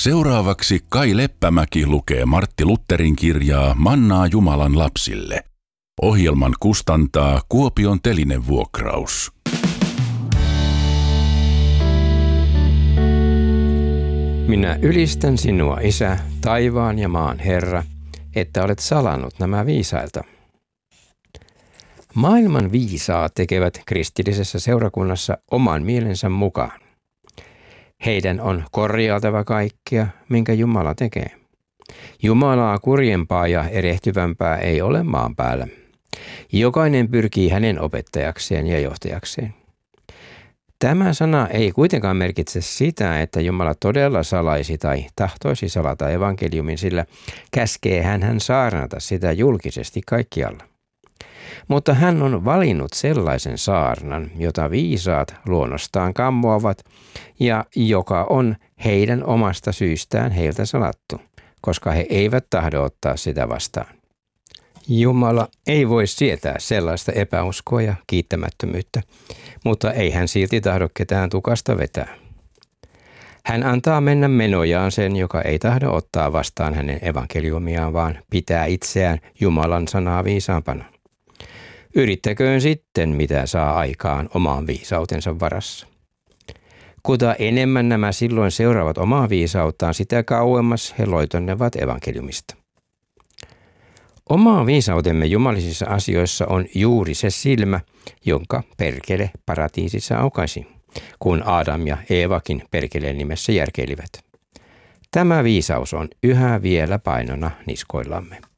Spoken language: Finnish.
Seuraavaksi Kai Leppämäki lukee Martti Lutherin kirjaa Mannaa Jumalan lapsille. Ohjelman kustantaa Kuopion Telinevuokraus. Minä ylistän sinua, Isä, taivaan ja maan Herra, että olet salannut nämä viisailta. Maailman viisaat tekevät kristillisessä seurakunnassa oman mielensä mukaan. Heidän on korjailtava kaikkea, minkä Jumala tekee. Jumalaa kurjempaa ja erehtyvämpää ei ole maan päällä. Jokainen pyrkii hänen opettajakseen ja johtajakseen. Tämä sana ei kuitenkaan merkitse sitä, että Jumala todella salaisi tai tahtoisi salata evankeliumin, sillä käskee hän saarnata sitä julkisesti kaikkialla. Mutta hän on valinnut sellaisen saarnan, jota viisaat luonnostaan kammoavat ja joka on heidän omasta syystään heiltä salattu, koska he eivät tahdo ottaa sitä vastaan. Jumala ei voi sietää sellaista epäuskoa ja kiittämättömyyttä, mutta ei hän silti tahdo ketään tukasta vetää. Hän antaa mennä menojaan sen, joka ei tahdo ottaa vastaan hänen evankeliumiaan, vaan pitää itseään Jumalan sanaa viisaampana. Yrittäköön sitten, mitä saa aikaan omaan viisautensa varassa. Kuta enemmän nämä silloin seuraavat omaa viisauttaan, sitä kauemmas he loitonnevat evankeliumista. Oma viisautemme jumalisissa asioissa on juuri se silmä, jonka perkele paratiisissa aukaisi, kun Adam ja Eevakin perkeleen nimessä järkeilivät. Tämä viisaus on yhä vielä painona niskoillamme.